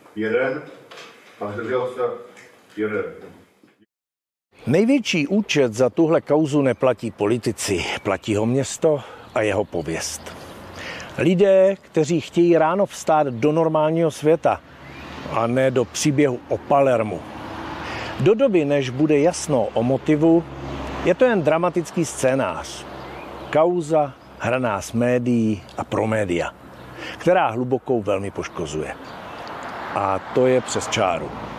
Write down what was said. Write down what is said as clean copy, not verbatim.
Jeden a zdržel se jeden. Největší účet za tuhle kauzu neplatí politici, platí ho město a jeho pověst. Lidé, kteří chtějí ráno vstát do normálního světa a ne do příběhu o Palermu. Do doby, než bude jasno o motivu, je to jen dramatický scénář. Kauza hraná s médií a pro média, která hlubokou velmi poškozuje. A to je přes čáru.